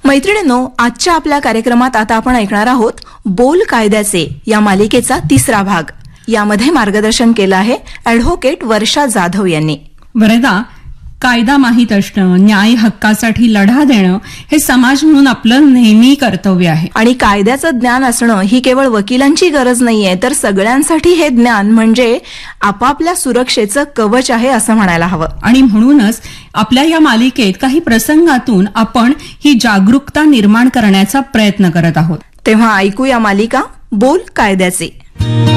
मैत्रिणींनो, आजच्या आपल्या कार्यक्रमात आता आपण ऐकणार आहोत बोल कायद्याचे या मालिकेचा तिसरा भाग. यामध्ये मार्गदर्शन केलं आहे ॲडव्होकेट वर्षा जाधव यांनी. बरेदा, कायदा माहीत असणं, न्याय हक्कासाठी लढा देणं हे समाज म्हणून आपलं नेहमी कर्तव्य आहे. आणि कायद्याचं ज्ञान असणं ही केवळ वकिलांची गरज नाहीये, तर सगळ्यांसाठी हे ज्ञान म्हणजे आपापल्या सुरक्षेचं कवच आहे असं म्हणायला हवं. आणि म्हणूनच आपल्या या मालिकेत काही प्रसंगातून आपण ही जागरूकता निर्माण करण्याचा प्रयत्न करत आहोत. तेव्हा ऐकूया मालिका बोल कायद्याचे.